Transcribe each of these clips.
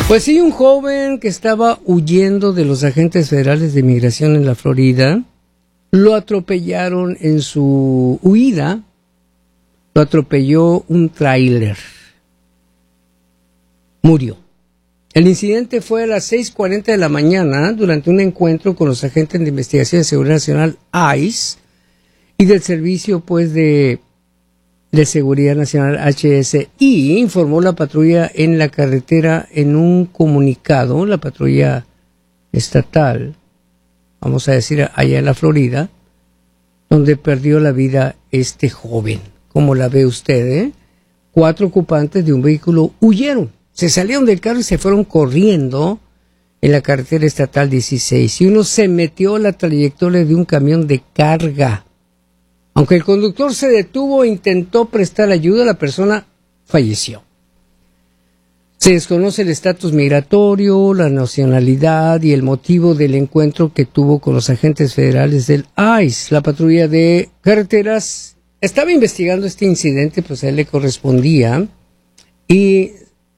Pues sí, un joven que estaba huyendo de los agentes federales de inmigración en la Florida, lo atropellaron en su huida, lo atropelló un tráiler. Murió. El incidente fue a las 6:40 de la mañana durante un encuentro con los agentes de investigación de seguridad nacional ICE y del servicio de Seguridad Nacional HSI, informó la patrulla en la carretera en un comunicado, la patrulla estatal, vamos a decir allá en la Florida, donde perdió la vida este joven. Como la ve usted, 4 ocupantes de un vehículo huyeron, se salieron del carro y se fueron corriendo en la carretera estatal 16 y uno se metió en la trayectoria de un camión de carga. Aunque el conductor se detuvo e intentó prestar ayuda, la persona falleció. Se desconoce el estatus migratorio, la nacionalidad y el motivo del encuentro que tuvo con los agentes federales del ICE. La patrulla de carreteras estaba investigando este incidente, pues a él le correspondía. Y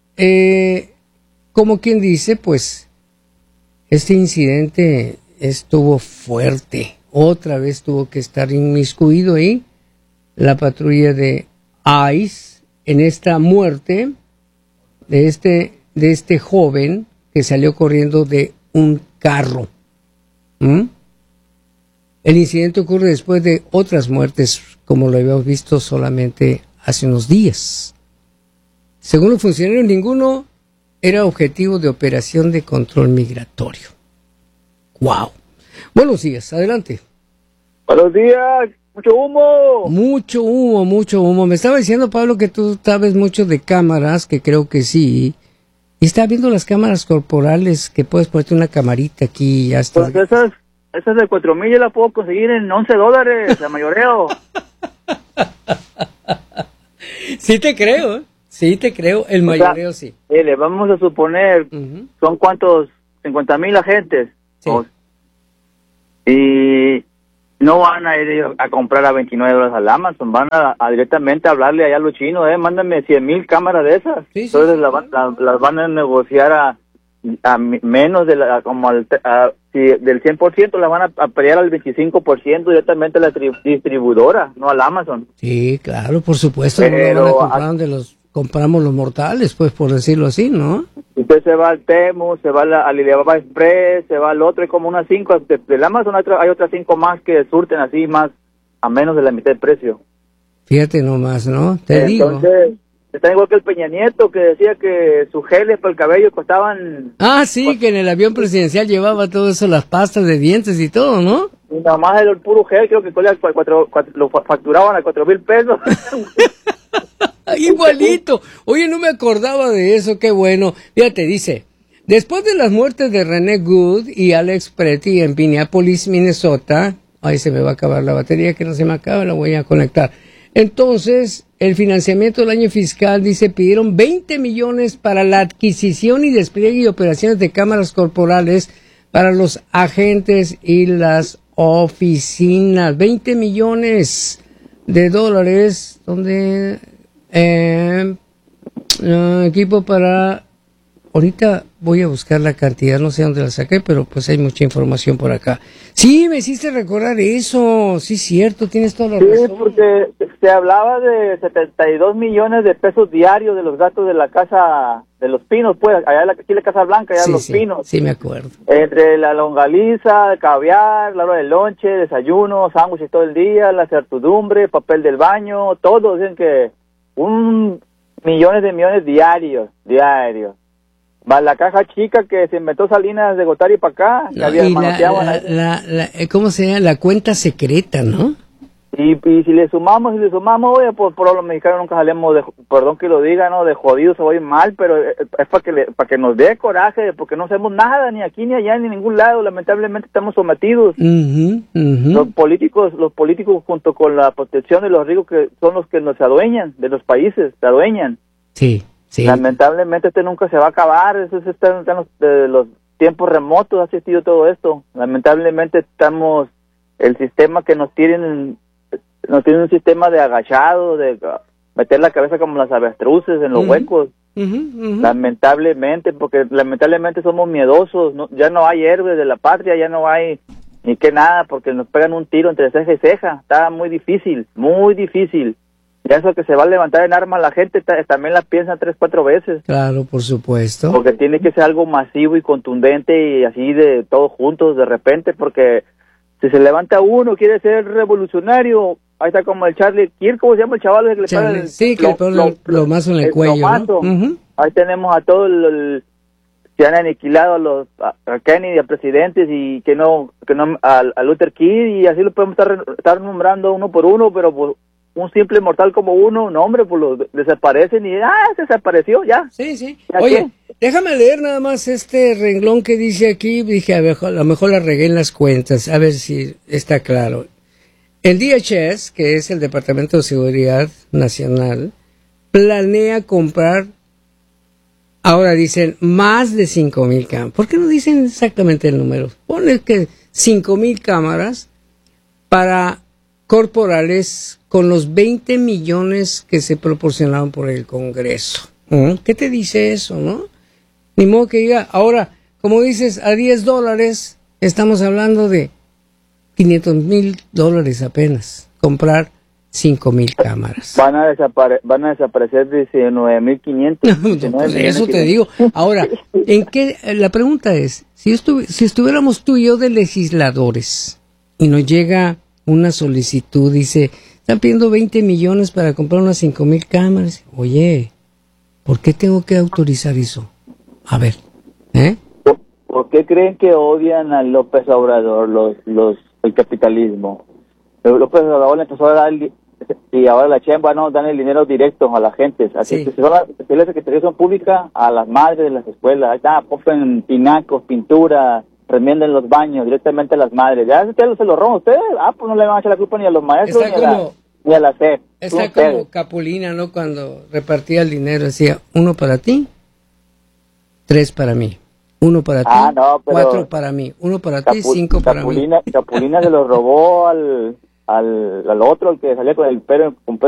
como quien dice, pues este incidente estuvo fuerte. Otra vez tuvo que estar inmiscuido ahí la patrulla de ICE en esta muerte de este joven que salió corriendo de un carro. El incidente ocurre después de otras muertes, como lo habíamos visto solamente hace unos días. Según los funcionarios, ninguno era objetivo de operación de control migratorio. ¡Wow! Buenos días, adelante. Buenos días, mucho humo. Mucho humo, mucho humo. Me estaba diciendo, Pablo, que tú sabes mucho de cámaras, que creo que sí. Y estaba viendo las cámaras corporales, que puedes ponerte una camarita aquí y ya está. Pues esas de 4,000 yo las puedo conseguir en $11, la mayoreo. Sí te creo, el mayoreo sí. Le vamos a suponer, ¿son cuántos? 50,000 agentes. Sí. Y no van a ir a comprar a $29 al Amazon, van a directamente hablarle allá a los chinos, mándame 100,000 cámaras de esas. Sí, entonces sí. las van a negociar a menos de si del 100% las van a pelear al 25% directamente a la distribuidora, no al Amazon. Sí, claro, por supuesto, Pero no van a comprar donde los compramos los mortales, pues, por decirlo así, ¿no? Usted se va al Temu, se va al Alibaba Express, se va al otro, hay como unas 5, del Amazon hay otras 5 más que surten así más, a menos de la mitad del precio. Fíjate nomás, ¿no? Entonces, está igual que el Peña Nieto, que decía que sus geles para el cabello costaban... Ah, sí, que en el avión presidencial llevaba todo eso, las pastas de dientes y todo, ¿no? Y nada más el puro gel, creo que lo facturaban a 4,000 pesos. Igualito. Oye, no me acordaba de eso, qué bueno. Fíjate, dice, después de las muertes de René Good y Alex Pretty en Minneapolis, Minnesota, ay, se me va a acabar la batería, que no se me acaba, la voy a conectar. Entonces, el financiamiento del año fiscal, dice, pidieron 20 millones para la adquisición y despliegue y operaciones de cámaras corporales para los agentes y las oficinas. 20 millones de dólares, donde equipo para... Ahorita voy a buscar la cantidad, no sé dónde la saqué, pero pues hay mucha información por acá. Sí, me hiciste recordar eso, sí, cierto, tienes toda la razón. Sí, porque se hablaba de 72 millones de pesos diarios de los gastos de la Casa de los Pinos, pues, allá aquí la Casa Blanca, allá sí, Los Pinos. Sí, me acuerdo. Entre la longaliza, el caviar, la hora del lonche, desayuno, sándwiches todo el día, la certidumbre, papel del baño, todo, dicen que millones de millones diarios. Va la caja chica que se inventó Salinas de Gortari para acá. No, y ¿cómo se llama? La cuenta secreta, ¿no? Y si le sumamos, oye, pues por los mexicanos nunca salimos perdón que lo diga, ¿no? De jodidos se oye mal, pero es para que nos dé coraje, porque no hacemos nada, ni aquí, ni allá, ni en ningún lado. Lamentablemente estamos sometidos. Los políticos junto con la protección de los ricos, que son los que nos adueñan de los países, se adueñan. Sí. Sí. Lamentablemente nunca se va a acabar, eso está de los tiempos remotos, ha existido todo esto. Lamentablemente el sistema que nos tiene un sistema de agachado, de meter la cabeza como las avestruces en los huecos. Lamentablemente, porque lamentablemente somos miedosos, ya no hay héroes de la patria, ya no hay ni que nada, porque nos pegan un tiro entre ceja y ceja, está muy difícil, muy difícil. Y eso que se va a levantar en armas, la gente también la piensa 3, 4 veces. Claro, por supuesto. Porque tiene que ser algo masivo y contundente y así de todos juntos de repente, porque si se levanta uno, quiere ser revolucionario, ahí está como el Charlie Kirk, ¿cómo se llama el chaval? Que le Charlie, sí, que le pone lo más en el cuello, ¿no? Ahí tenemos a todos que han aniquilado a Kennedy, a presidentes, y que no a Luther King, y así lo podemos estar nombrando uno por uno, pero pues, un simple mortal como uno, no hombre, pues lo desaparecen y se desapareció ya. Sí. Oye, déjame leer nada más este renglón que dice aquí. Dije, a lo mejor la regué en las cuentas, a ver si está claro. El DHS, que es el Departamento de Seguridad Nacional, planea comprar, ahora dicen, más de 5,000 cámaras. ¿Por qué no dicen exactamente el número? Ponle que 5,000 cámaras para corporales con los 20 millones que se proporcionaron por el Congreso. ¿Qué te dice eso, no? Ni modo que diga, ahora, como dices, a $10, estamos hablando de $500,000 apenas, comprar 5,000 cámaras. Van a desaparecer 19,500. Pues eso te digo. Ahora, la pregunta es, si estuviéramos tú y yo de legisladores y nos llega una solicitud, dice, están pidiendo 20 millones para comprar unas 5,000 cámaras. Oye, ¿por qué tengo que autorizar eso? A ver, ¿Por qué creen que odian a López Obrador el capitalismo? López Obrador le empezó a dar y ahora la Chemba dan el dinero directo a la gente. Así que si la Secretaría Pública, a las madres de las escuelas, ahí está, compren pinacos, pintura, remienden los baños directamente a las madres. Ya ustedes se lo roban ustedes, pues no le van a echar la culpa ni a los maestros ni a la SEP. Está como Capulina, ¿no? Cuando repartía el dinero, decía, 1 para ti, 3 para mí. 1 para ti, 4 para mí. 1 para ti, 5 para mí. Capulina se lo robó al otro, al que salía con el pelo